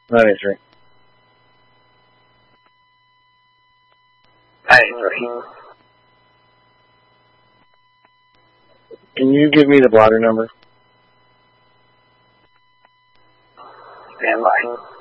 93. 93. Can you give me the blotter number? Stand by.